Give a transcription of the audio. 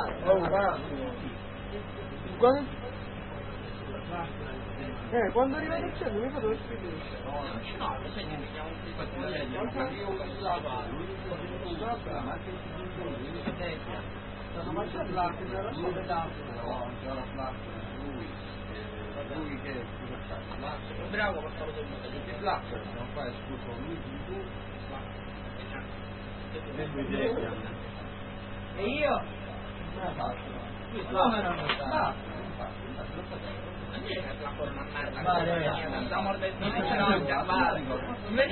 Quando arriva il cielo, mica dove spedisce? No, lo sai che mettiamo un lui che bravo per fare il Blacker, non fai scuso lui tu e io? No, la corona